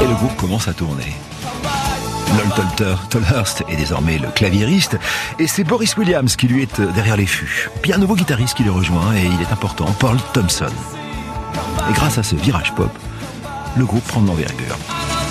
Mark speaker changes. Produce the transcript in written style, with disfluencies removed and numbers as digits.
Speaker 1: Et le groupe commence à tourner. Lol Tolhurst est désormais le claviériste et c'est Boris Williams qui lui est derrière les fûts. Puis un nouveau guitariste qui le rejoint et il est important, Paul Thompson. Et grâce à ce virage pop, le groupe prend de l'envergure.